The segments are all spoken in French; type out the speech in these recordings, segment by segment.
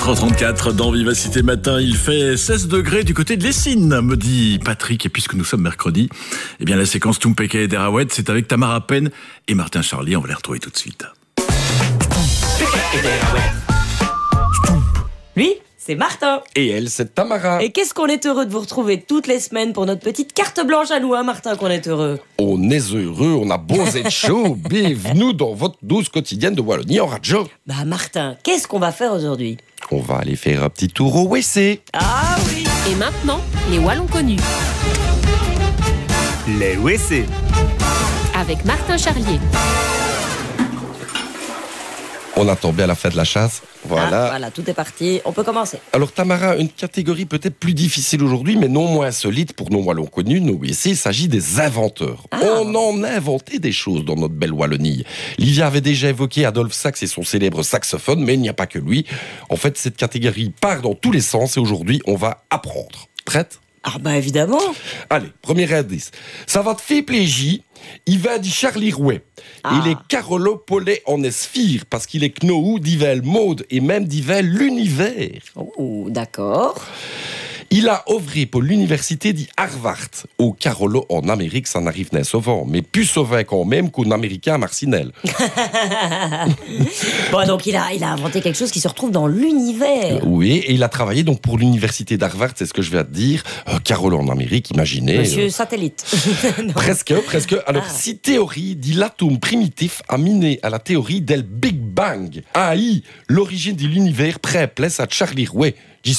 4h34 dans Vivacité Matin, il fait 16 degrés du côté de l'Essine, me dit Patrick. Et puisque nous sommes mercredi, eh bien la séquence Tumpeke et Derawet, c'est avec Tamara Penn et Martin Charlier. On va les retrouver tout de suite. Lui, c'est Martin. Et elle, c'est Tamara. Et qu'est-ce qu'on est heureux de vous retrouver toutes les semaines pour notre petite carte blanche à nous, hein, Martin, qu'on est heureux. On est heureux, on a beau être chaud. Bienvenue dans votre dose quotidienne de Wallonie en radio. Bah Martin, qu'est-ce qu'on va faire aujourd'hui? On va aller faire un petit tour au WC. Ah oui. Et maintenant, les Wallons connus. Les WC. Avec Martin Charlier. On attend bien la fin de la chasse. Voilà. Ah, voilà, tout est parti. On peut commencer. Alors Tamara, une catégorie peut-être plus difficile aujourd'hui, mais non moins insolite pour nos Wallons connus, nos WC, il s'agit des inventeurs. Ah. On en a inventé des choses dans notre belle Wallonie. Livia avait déjà évoqué Adolphe Sax et son célèbre saxophone, mais il n'y a pas que lui. En fait, cette catégorie part dans tous les sens et aujourd'hui, on va apprendre. Prête ? Ah bah évidemment. Allez, premier indice. Ça va te faire plaisir. Il va dire Charlie Rouet. Ah. Il est Carolo Paulet en esphire, parce qu'il est Knou, d'Ivel Mode et même d'Ivel l'univers. Oh, d'accord. Il a œuvré pour l'université d'Harvard. Au Carolo en Amérique, ça n'arrive pas souvent, mais plus souvent quand même qu'un Américain à Marcinelle. Bon, donc il a inventé quelque chose qui se retrouve dans l'univers. Oui, et il a travaillé donc pour l'université d'Harvard, c'est ce que je viens de dire. Carolo en Amérique, imaginez. Monsieur Satellite. Non. Presque. Alors, si théorie dit l'atome primitif a miné à la théorie del Big Bang. AI, l'origine de l'univers, place à Charlie Rouet.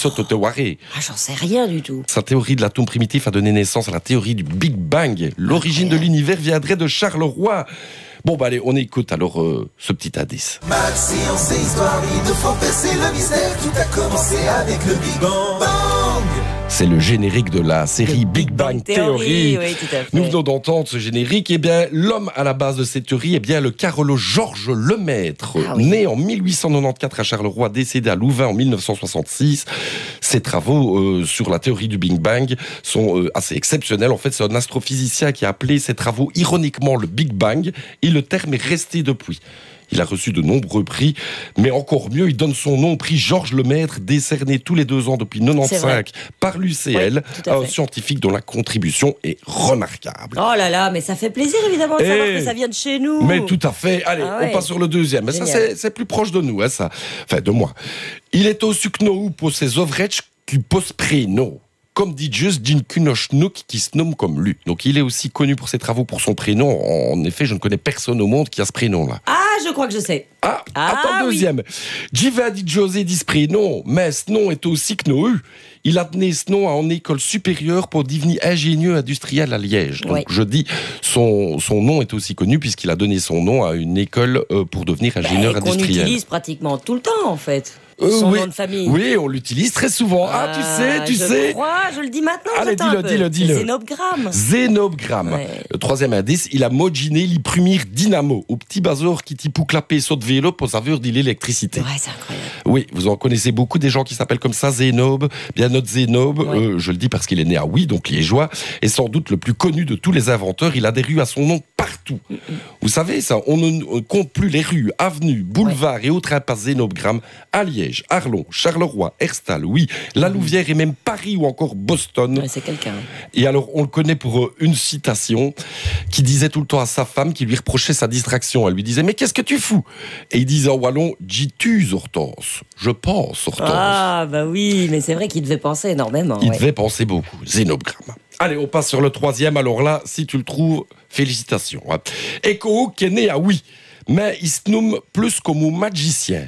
Ah, j'en sais rien du tout. Sa théorie de l'atome primitif a donné naissance à la théorie du Big Bang. L'origine de l'univers viendrait de Charleroi. Bon, bah allez, on écoute alors ce petit indice. Maths, sciences et histoire, il nous faut percer le mystère. Tout a commencé avec le Big Bang. C'est le générique de la série Big Bang Theory. Oui, tout à fait. Nous venons d'entendre ce générique. Eh bien, l'homme à la base de cette théorie, eh bien, le Carolo Georges Lemaître, né en 1894 à Charleroi, décédé à Louvain en 1966. Ses travaux sur la théorie du Big Bang sont assez exceptionnels. En fait, c'est un astrophysicien qui a appelé ses travaux ironiquement le Big Bang, et le terme est resté depuis. Il a reçu de nombreux prix, mais encore mieux, il donne son nom au prix Georges Lemaître, décerné tous les 2 ans depuis 1995 par l'UCL, oui, un scientifique dont la contribution est remarquable. Oh là là, mais ça fait plaisir évidemment de savoir que ça vient de chez nous. Mais tout à fait. Allez, on passe sur le deuxième. Mais ça, c'est plus proche de nous, hein, ça. Enfin, de moi. Il est au sucno pour ses ouvrettes qui posent prénom. Comme dit juste d'une Kunochnouk qui se nomme comme lui. Donc il est aussi connu pour ses travaux, pour son prénom. En effet, je ne connais personne au monde qui a ce prénom-là. Ah, je crois que je sais. Attends, deuxième. Jiva dit José dit ce prénom, mais ce nom est aussi Knou. Il a donné ce nom en école supérieure pour devenir ingénieur industriel à Liège. Donc je dis, son nom est aussi connu puisqu'il a donné son nom à une école pour devenir ingénieur industriel. Qu'on utilise pratiquement tout le temps, en fait. Son nom de famille. Oui, on l'utilise très souvent. Tu sais. Je crois, je le dis maintenant. Allez, dis-le. Zénobgramme. Zénobgramme. Ouais. Le troisième indice, il a moginé les premiers dynamo au petit bazar qui t'y clapper saut de vélo pour savoir de l'électricité. Ouais, c'est incroyable. Oui, vous en connaissez beaucoup des gens qui s'appellent comme ça, Zénob. Bien notre Zénob, je le dis parce qu'il est né à Oui, donc liégeois, est sans doute le plus connu de tous les inventeurs. Il a des rues à son nom partout. Vous savez ça, on ne compte plus les rues, avenues, boulevards et autres impasses Zénobgramme à Liège, Arlon, Charleroi, Herstal, La Louvière et même Paris ou encore Boston. Ouais, c'est quelqu'un. Et alors, on le connaît pour une citation qui disait tout le temps à sa femme, qui lui reprochait sa distraction. Elle lui disait « Mais qu'est-ce que tu fous ?» Et il disait en wallon « J'y Hortense. Je pense, Hortense. » Ah, bah oui, mais c'est vrai qu'il devait penser énormément. Il devait penser beaucoup. Zénobgramme. Allez, on passe sur le troisième. Alors là, si tu le trouves, félicitations. Eko, qui est né à Oui, mais il se nomme plus comme un magicien.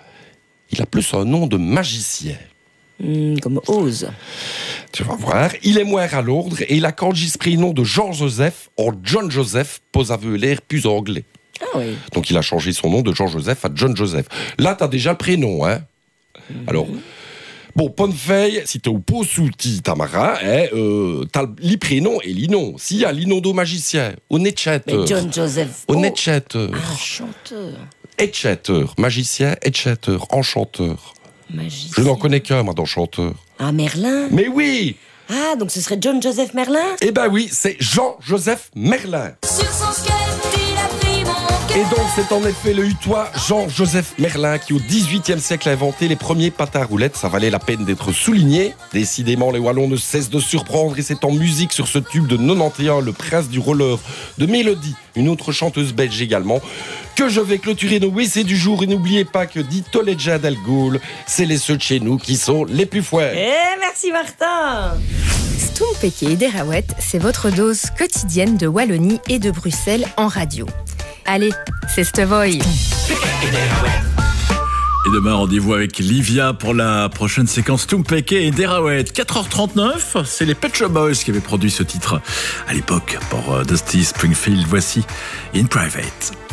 Il a plus un nom de magicien. Comme Oz. Tu vas voir. Il est moins à l'ordre et il a enregistré le nom de Jean-Joseph en John Joseph pour avoir l'air plus anglais. Ah oui. Donc il a changé son nom de Jean-Joseph à John Joseph. Là, tu as déjà le prénom, hein. Alors, bon, Ponfeille, si t'es au pot sous Tamara, t'as le prénom et l'inon. S'il y a l'inon magicien, on est chanteur. Mais John Joseph. On est chanteur. Ah, chanteur. Etchateur, magicien, etchateur, enchanteur. Magicien. Je n'en connais qu'un, moi, d'enchanteur. Ah, Merlin. Mais oui. Ah, donc ce serait John Joseph Merlin. Eh ben oui, c'est Jean-Joseph Merlin. Sur son skate, il a pris mon Et donc, c'est en effet le Hutois Jean-Joseph Merlin qui, au XVIIIe siècle, a inventé les premiers patins à roulettes. Ça valait la peine d'être souligné. Décidément, les Wallons ne cessent de surprendre et c'est en musique sur ce tube de 91, le prince du roller de Mélodie, une autre chanteuse belge également, que je vais clôturer nos WC du jour. Et n'oubliez pas que dit Toledja Dal Gaulle, c'est les ceux de chez nous qui sont les plus fouets. Merci Martin. Stompeke et Derawet, c'est votre dose quotidienne de Wallonie et de Bruxelles en radio. Allez, c'est Stevoy. Et demain, rendez-vous avec Livia pour la prochaine séquence Stompeke et Derawet. 4h39, c'est les Pet Shop Boys qui avaient produit ce titre à l'époque pour Dusty Springfield. Voici In Private.